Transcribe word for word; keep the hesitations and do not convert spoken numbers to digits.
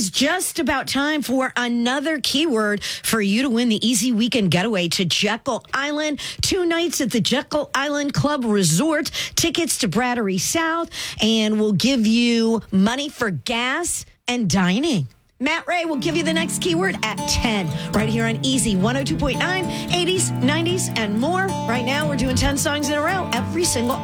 is just about time for another keyword for you to win the easy weekend getaway to Jekyll Island. Two nights at the Jekyll Island Club Resort, tickets to Brattery South, and we'll give you money for gas and dining. Matt Ray will give you the next keyword at ten, right here on Easy one oh two point nine, eighties, nineties, and more. Right now, we're doing ten songs in a row every single